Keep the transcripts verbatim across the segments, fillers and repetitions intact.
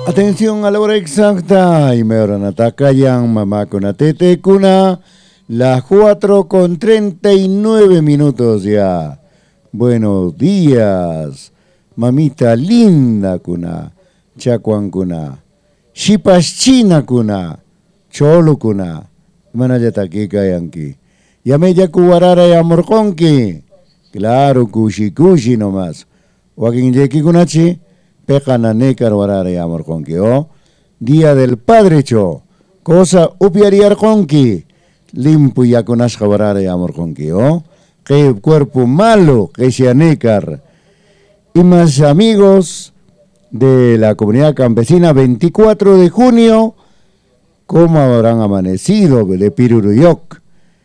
Atención a la hora exacta. Y me oran atacayan mamá con atete cuna. Las cuatro con treinta y nueve minutos ya. Buenos días. Mamita linda cuna. Chacuan cuna. Shipaschina cuna. Cholo cuna. Manayataki kayanki. Yameya kuwarara y amorconki. Claro, kushi kushi nomás. Wakin yeki kunachi. Pecananekar warara y amorconki. Oh. Día del Padre Cho. Cosa upiariar conki. Limpu ya conasca warara y amorconki. Oh. Que cuerpo malo que se anecar. Y más amigos de la comunidad campesina, veinticuatro de junio, ¿cómo habrán amanecido de Piruruyoc?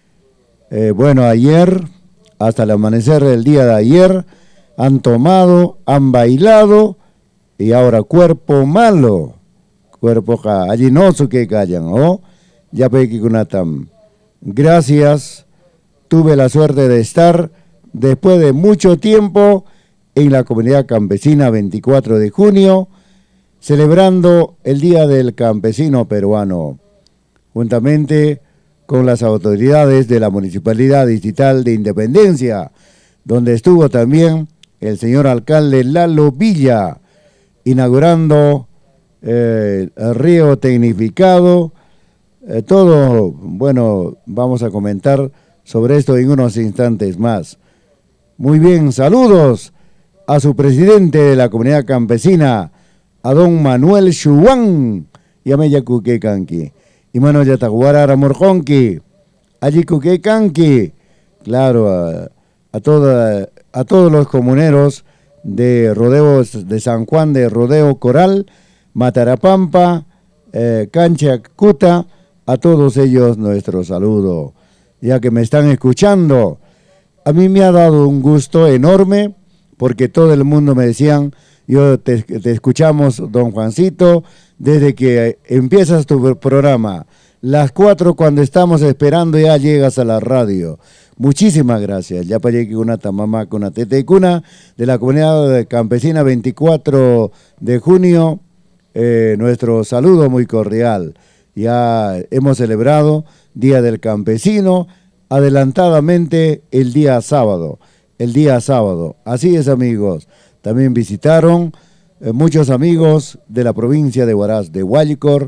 Eh, bueno, ayer, hasta el amanecer del día de ayer, han tomado, han bailado, y ahora cuerpo malo, cuerpo allinoso que callan, ¿oh? Ya pequikunatam. Gracias, tuve la suerte de estar después de mucho tiempo en la comunidad campesina veinticuatro de junio, celebrando el Día del Campesino Peruano, juntamente con las autoridades de la Municipalidad Distrital de Independencia, donde estuvo también el señor alcalde Lalo Villa, inaugurando eh, el río tecnificado. Eh, todo, bueno, vamos a comentar sobre esto en unos instantes más. Muy bien, saludos a su presidente de la comunidad campesina, a don Manuel Shuwan, Yameya Kukekanki, y Mano Yataguara Ramorjonki, allí Kukekanki, claro, a, a, toda, a todos los comuneros de Rodeos de San Juan de Rodeo Coral, Matarapampa, eh, Cancha Cuta, a todos ellos nuestro saludo, ya que me están escuchando. A mí me ha dado un gusto enorme, porque todo el mundo me decían, yo te, te escuchamos, don Juancito, desde que empiezas tu programa, las cuatro cuando estamos esperando ya llegas a la radio. Muchísimas gracias. Ya para que una tamamá con una tete cuna de la comunidad campesina veinticuatro de junio, eh, nuestro saludo muy cordial. Ya hemos celebrado Día del Campesino, adelantadamente el día sábado. El día sábado. Así es, amigos. También visitaron eh, muchos amigos de la provincia de Huaraz, de Huallicor,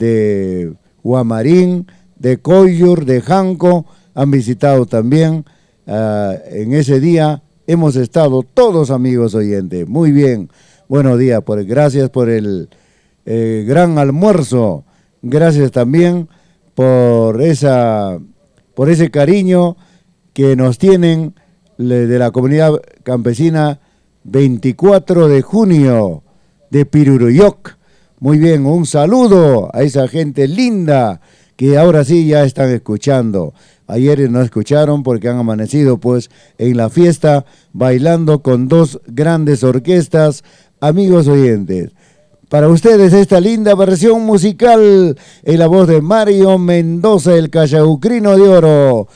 de Huamarín, de Coyur, de Janco. Han visitado también. Uh, en ese día hemos estado todos, amigos oyentes. Muy bien. Buenos días. Por, gracias por el eh, gran almuerzo. Gracias también por, esa, por ese cariño que nos tienen de la comunidad campesina veinticuatro de junio de Piruruyoc. Muy bien, un saludo a esa gente linda que ahora sí ya están escuchando. Ayer no escucharon porque han amanecido pues en la fiesta bailando con dos grandes orquestas. Amigos oyentes, para ustedes esta linda versión musical en la voz de Mario Mendoza, el Callaucrino de Oro.